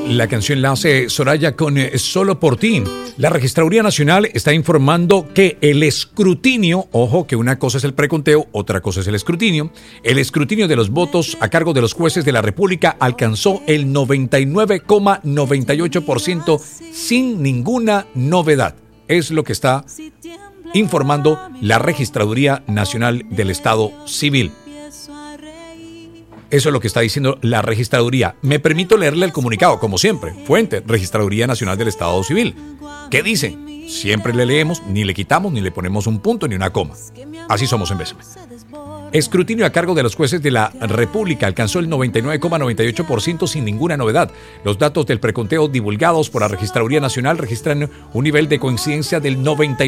La canción la hace Soraya con Solo por ti. La Registraduría Nacional está informando que el escrutinio, ojo que una cosa es el preconteo, otra cosa es el escrutinio de los votos a cargo de los jueces de la República alcanzó el 99,98% sin ninguna novedad. Es lo que está informando la Registraduría Nacional del Estado Civil. Eso es lo que está diciendo la Registraduría. Me permito leerle el comunicado, como siempre. Fuente, Registraduría Nacional del Estado Civil. ¿Qué dice? Siempre le leemos, ni le quitamos, ni le ponemos un punto, ni una coma. Así somos en Bésame. Escrutinio a cargo de los jueces de la República alcanzó el 99,98% sin ninguna novedad. Los datos del preconteo divulgados por la Registraduría Nacional registran un nivel de coincidencia del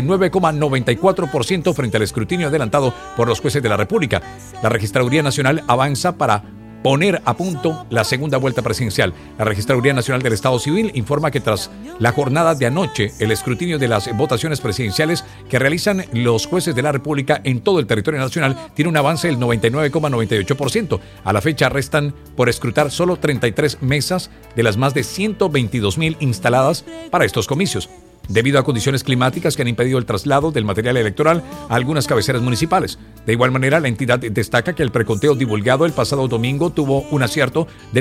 99,94% frente al escrutinio adelantado por los jueces de la República. La Registraduría Nacional avanza para poner a punto la segunda vuelta presidencial. La Registraduría Nacional del Estado Civil informa que tras la jornada de anoche, el escrutinio de las votaciones presidenciales que realizan los jueces de la República en todo el territorio nacional tiene un avance del 99,98%. A la fecha restan por escrutar solo 33 mesas de las más de 122,000 instaladas para estos comicios, debido a condiciones climáticas que han impedido el traslado del material electoral a algunas cabeceras municipales. De igual manera, la entidad destaca que el preconteo divulgado el pasado domingo tuvo un acierto del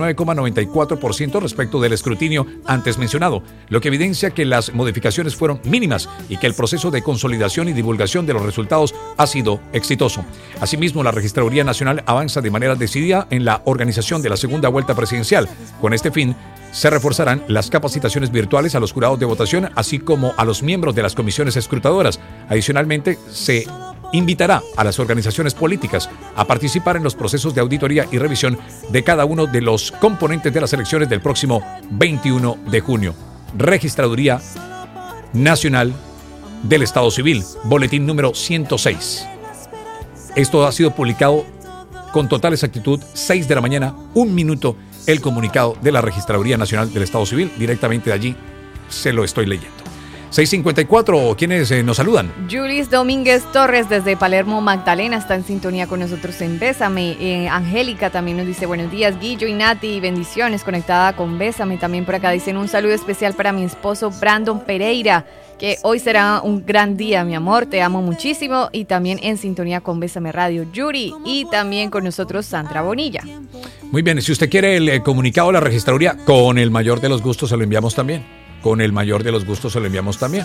99,94% respecto del escrutinio antes mencionado, lo que evidencia que las modificaciones fueron mínimas y que el proceso de consolidación y divulgación de los resultados ha sido exitoso. Asimismo, la Registraduría Nacional avanza de manera decidida en la organización de la segunda vuelta presidencial. Con este fin, se reforzarán las capacitaciones virtuales a los jurados de votación, así como a los miembros de las comisiones escrutadoras. Adicionalmente, se invitará a las organizaciones políticas a participar en los procesos de auditoría y revisión de cada uno de los componentes de las elecciones del próximo 21 de junio. Registraduría Nacional del Estado Civil, boletín número 106. Esto ha sido publicado con total exactitud, 6 de la mañana, 1 minuto, el comunicado de la Registraduría Nacional del Estado Civil. Directamente de allí se lo estoy leyendo. 6:54, ¿quiénes nos saludan? Julis Domínguez Torres desde Palermo, Magdalena, está en sintonía con nosotros en Bésame. Angélica también nos dice buenos días, Guillo y Nati, bendiciones, conectada con Bésame. También por acá dicen un saludo especial para mi esposo Brandon Pereira, que hoy será un gran día, mi amor, te amo muchísimo. Y también en sintonía con Bésame Radio, Yuri, y también con nosotros Sandra Bonilla. Muy bien, si usted quiere el comunicado de la Registraduría, con el mayor de los gustos se lo enviamos también. Con el mayor de los gustos se lo enviamos también.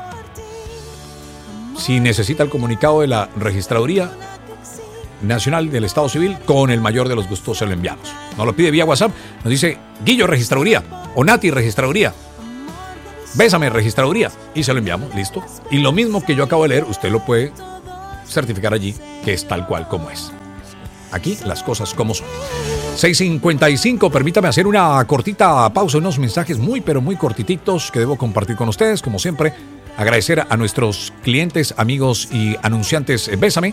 Si necesita el comunicado de la Registraduría Nacional del Estado Civil, con el mayor de los gustos se lo enviamos. Nos lo pide vía WhatsApp, nos dice Guillo Registraduría o Nati Registraduría, Bésame Registraduría, y se lo enviamos, listo. Y lo mismo que yo acabo de leer, usted lo puede certificar allí, que es tal cual como es. Aquí las cosas como son. 6:55, permítame hacer una cortita pausa, unos mensajes muy pero muy cortititos que debo compartir con ustedes. Como siempre, agradecer a nuestros clientes, amigos y anunciantes Bésame,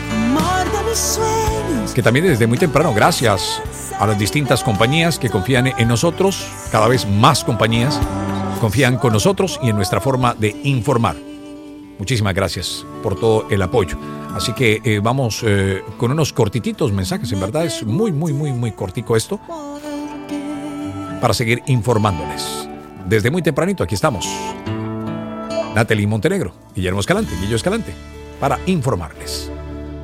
que también desde muy temprano, gracias a las distintas compañías que confían en nosotros, cada vez más compañías confían con nosotros y en nuestra forma de informar. Muchísimas gracias por todo el apoyo. Así que vamos con unos cortititos mensajes. En verdad es muy cortico esto, para seguir informándoles. Desde muy tempranito aquí estamos, Natalie Montenegro, Guillermo Escalante, Guillo Escalante, para informarles.